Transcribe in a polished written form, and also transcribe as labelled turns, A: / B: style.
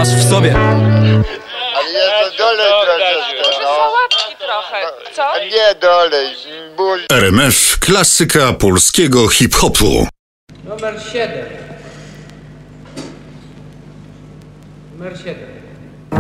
A: masz w sobie.
B: Ale jeszcze dolej troszeczkę, no.
C: Sałatki trochę, co?
B: Nie dolej, ból.
D: RMF klasyka polskiego hip-hopu.
E: Numer 7. Numer 7.